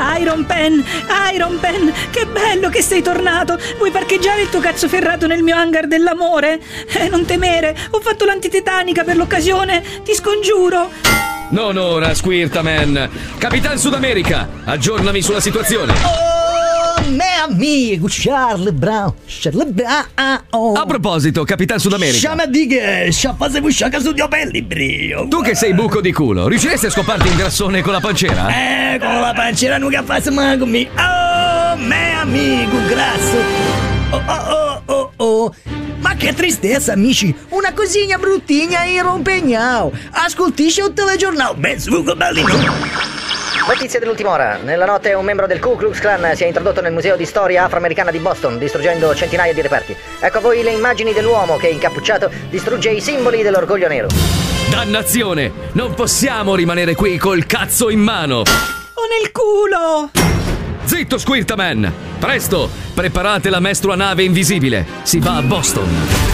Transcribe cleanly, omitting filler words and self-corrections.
Iron Pen, che bello che sei tornato. Vuoi parcheggiare il tuo cazzo ferrato nel mio hangar dell'amore? Non temere, ho fatto l'antitetanica per l'occasione, ti scongiuro. Non ora, Squirtaman. Capitan Sudamerica, aggiornami sulla situazione. Oh, mio amico Charlie Brown. A proposito, Capitan Sudamerica, Sciama di che, sciappa se busciaca su dio belli brio. tu che sei buco di culo, riusciresti a scoparti un grassone con la pancera? Con la pancera non che fai mai con me. Oh, mio amico, grazie. Oh. Ma che tristezza, amici! Una cosigna bruttina e rompegnao! Ascoltisci un telegiornale, ben svugo bellino! Notizie dell'ultima ora. Nella notte un membro del Ku Klux Klan si è introdotto nel Museo di Storia Afroamericana di Boston, distruggendo centinaia di reperti. Ecco a voi le immagini dell'uomo che, incappucciato, distrugge i simboli dell'orgoglio nero. Dannazione! Non possiamo rimanere qui col cazzo in mano! O nel culo! Zitto, Squirtaman! Presto, preparate la mestrua nave invisibile. Si va a Boston.